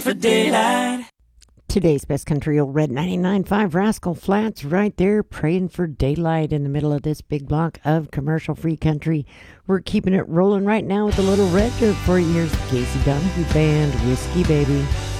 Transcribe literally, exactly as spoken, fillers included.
for daylight. Today's best country, Old Red ninety-nine point five Rascal Flats, right there, praying for daylight in the middle of this big block of commercial-free country. We're keeping it rolling right now with a little red dirt for you. Here's the Casey Donahue Band, Whiskey Baby.